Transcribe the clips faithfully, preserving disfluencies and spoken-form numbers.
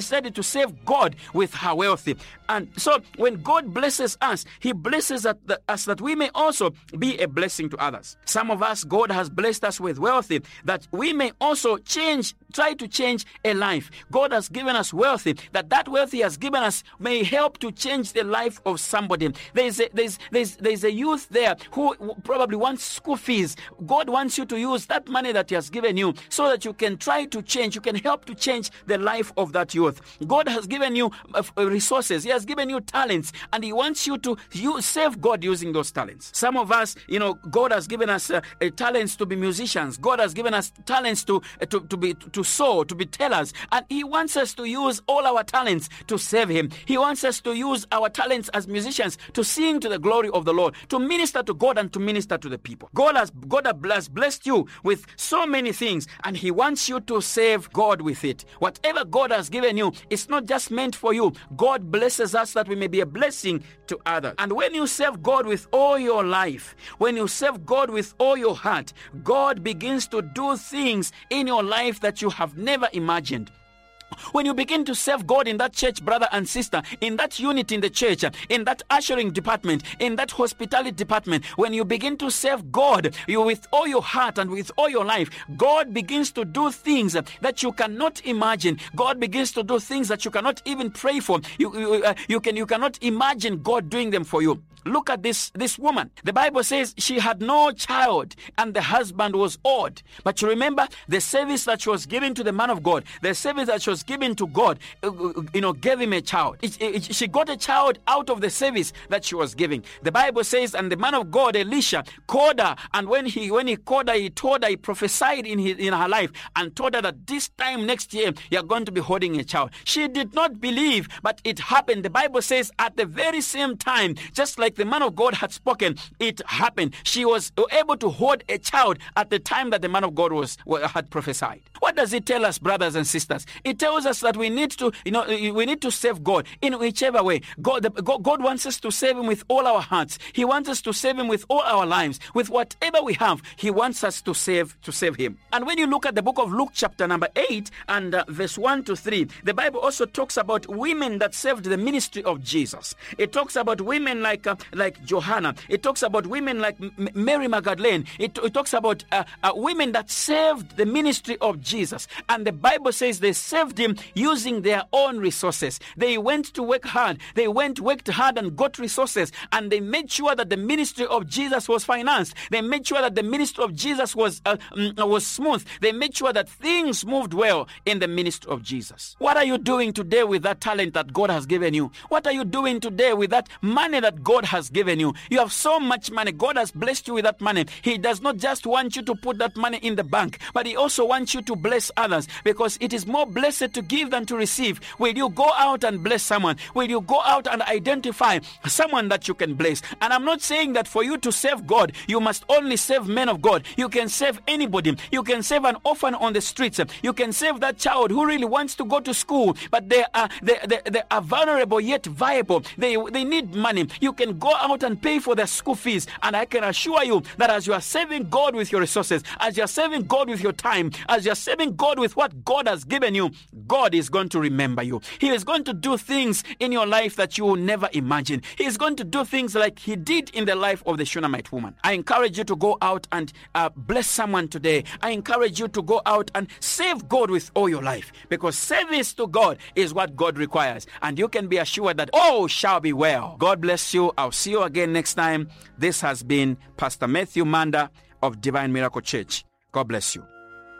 decided to serve God with her wealth. And so when God blesses us, he blesses us that we may also be a blessing to others. Some of us, God has blessed us with wealth that we may also change, try to change a life. God has given us wealth, that that wealth he has given us may help to change the life of somebody. There's a, there's, there's, there's a youth there who probably wants school fees. God wants you to use that money that he has given you so that you can try to change, you can help to change the life of that youth. God has given you resources. He has given you talents, and he wants you to use, serve God using those talents. Some of us, you know, God has given us uh, uh, talents to be musicians. God has given us talents to uh, to, to be to sow, to be tellers, and he wants us to use all our talents to serve him. He wants us to use our talents as musicians to sing to the glory of the Lord, to minister to God and to minister to the people. God has God has blessed you with so many things, and he wants you to serve God with it. Whatever God has given you, it's not just meant for you. God blesses us that we may be a blessing to others. And when you serve God with all your life, when you serve God with all your heart, God begins to do things in your life that you have never imagined. When you begin to serve God in that church, brother and sister, in that unit in the church, in that ushering department, in that hospitality department, when you begin to serve God you with all your heart and with all your life, God begins to do things that you cannot imagine. God begins to do things that you cannot even pray for. You, you, uh, you, can, you cannot imagine God doing them for you. Look at this, this woman. The Bible says she had no child and the husband was old. But you remember the service that she was giving to the man of God, the service that she was giving to God, you know, gave him a child. It, it, she got a child out of the service that she was giving. The Bible says, and the man of God, Elisha, called her, and when he when he called her, he told her, he prophesied in his, in her life and told her that this time next year, you're going to be holding a child. She did not believe, but it happened. The Bible says at the very same time, just like the man of God had spoken, it happened. She was able to hold a child at the time that the man of God was had prophesied. What does it tell us, brothers and sisters? It tells us that we need to, you know, we need to serve God in whichever way. God, the, God, God wants us to serve him with all our hearts. He wants us to serve him with all our lives, with whatever we have. He wants us to serve to serve him. And when you look at the book of Luke, chapter number eight and uh, verse one to three, the Bible also talks about women that served the ministry of Jesus. It talks about women like uh, like Johanna. It talks about women like M- Mary Magdalene. It, it talks about uh, uh, women that served the ministry of Jesus. And the Bible says they served him using their own resources. They went to work hard. They went, worked hard and got resources. And they made sure that the ministry of Jesus was financed. They made sure that the ministry of Jesus was, uh, was smooth. They made sure that things moved well in the ministry of Jesus. What are you doing today with that talent that God has given you? What are you doing today with that money that God has given you? You have so much money. God has blessed you with that money. He does not just want you to put that money in the bank, but he also wants you to bless others, because it is more blessed to give than to receive. Will you go out and bless someone? Will you go out and identify someone that you can bless? And I'm not saying that for you to serve God, you must only serve men of God. You can serve anybody. You can serve an orphan on the streets. You can serve that child who really wants to go to school, but they are they, they, they are vulnerable yet viable. They, they need money. You can go out and pay for their school fees. And I can assure you that as you are serving God with your resources, as you are serving God with your time, as you are serving God with what God has given you, God is going to remember you. He is going to do things in your life that you will never imagine. He is going to do things like he did in the life of the Shunammite woman. I encourage you to go out and uh, bless someone today. I encourage you to go out and serve God with all your life, because service to God is what God requires. And you can be assured that all shall be well. God bless you. I'll see you again next time. This has been Pastor Matthew Manda of Divine Miracle Church. God bless you.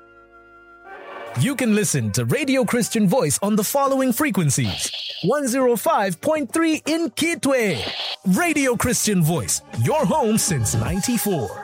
You can listen to Radio Christian Voice on the following frequencies. one oh five point three in Kitwe. Radio Christian Voice, your home since ninety-four.